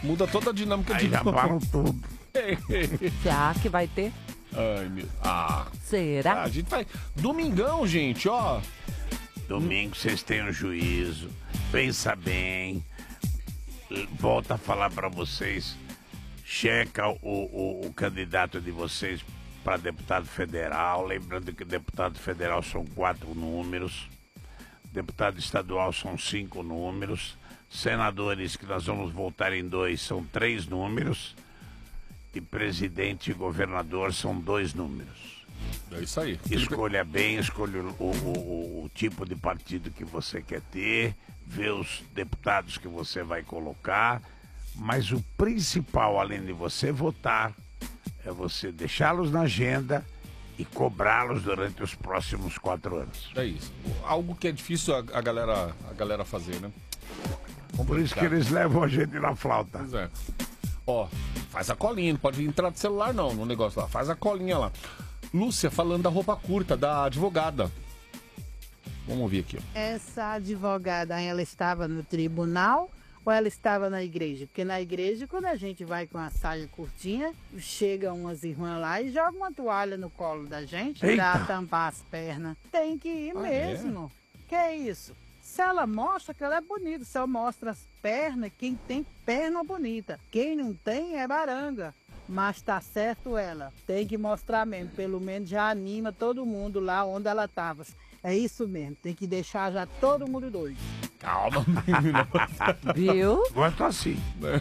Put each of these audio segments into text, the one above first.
Muda toda a dinâmica Aí de já param tudo. Será que vai ter? Ai, meu... Será? A gente vai... Domingão, gente, ó. Domingo vocês tenham juízo, pensa bem, volta a falar pra vocês, checa o candidato de vocês para deputado federal, lembrando que deputado federal são 4 números, deputado estadual são 5 números, senadores que nós vamos votar em 2 são 3 números e presidente e governador são 2 números. É isso aí. Escolha bem, escolha o tipo de partido que você quer ter, vê os deputados que você vai colocar, mas o principal, além de você votar, é você deixá-los na agenda e cobrá-los durante os próximos 4 anos. É isso. Algo que é difícil a galera fazer, né? Por isso que eles levam a gente na flauta. Pois é. Ó, faz a colinha, não pode entrar de celular não no negócio lá, faz a colinha lá. Lúcia falando da roupa curta, da advogada. Vamos ouvir aqui, ó. Essa advogada, ela estava no tribunal ou ela estava na igreja? Porque na igreja, quando a gente vai com a saia curtinha, chegam umas irmãs lá e jogam uma toalha no colo da gente pra tampar as pernas. Tem que ir mesmo. Que é isso? Se ela mostra que ela é bonita, se ela mostra as pernas, quem tem perna bonita. Quem não tem é baranga. Mas tá certo ela, tem que mostrar mesmo, pelo menos já anima todo mundo lá onde ela tava. É isso mesmo, tem que deixar já todo mundo doido. Calma, menina. Viu? Quanto assim?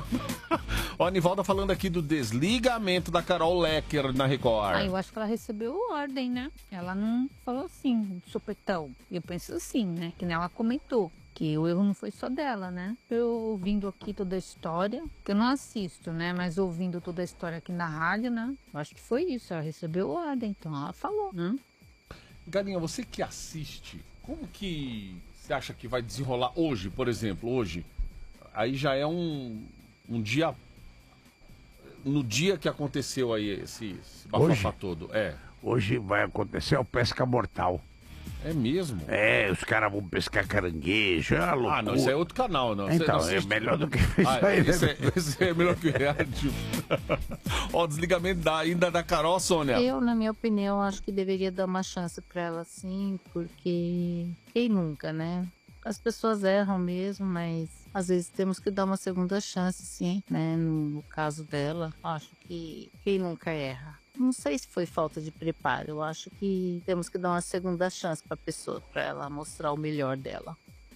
Ó, a Nivalda falando aqui do desligamento da Carol Lecker na Record. Eu acho que ela recebeu ordem, né? Ela não falou assim, supetão. Eu penso assim, né? Que nem ela comentou. Que o erro não foi só dela, né? Eu ouvindo aqui toda a história, que eu não assisto, né? Mas ouvindo toda a história aqui na rádio, né? Eu acho que foi isso, ela recebeu ordem, então ela falou, né? Galinha, você que assiste, como que você acha que vai desenrolar hoje, por exemplo, hoje? Aí já é um dia... No dia que aconteceu aí esse bafafá todo, Hoje vai acontecer o pesca mortal. É mesmo? É, os caras vão pescar caranguejo, é uma loucura. Não, isso é outro canal, não. Então, você é melhor do que isso aí. Esse é melhor que o rádio. Ó, o desligamento ainda da Carol, Sônia. Eu, na minha opinião, acho que deveria dar uma chance pra ela, sim, porque quem nunca, né? As pessoas erram mesmo, mas às vezes temos que dar uma segunda chance, sim, né? No caso dela, acho que quem nunca erra. Não sei se foi falta de preparo, eu acho que temos que dar uma segunda chance pra pessoa, pra ela mostrar o melhor dela.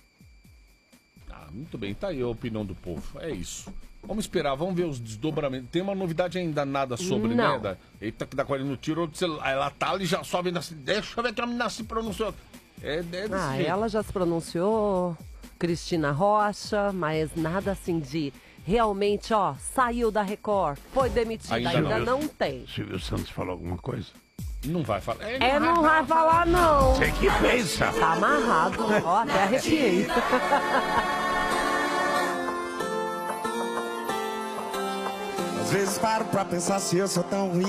Muito bem, tá aí a opinião do povo, é isso. Vamos esperar, vamos ver os desdobramentos. Tem uma novidade ainda nada sobre, Não. né? Eita, que dá 40 no tiro do celular. Ela tá ali, já sobe, deixa eu ver que a menina se pronunciou. É desse jeito. Ela já se pronunciou, Cristina Rocha, mas nada assim de realmente, ó, saiu da Record, foi demitida, ainda não tem. Silvio Santos falou alguma coisa? Não vai falar. Não vai falar não. Você que pensa. Tá amarrado, ó, até arrepiei. Às vezes paro pra pensar se eu sou tão ruim.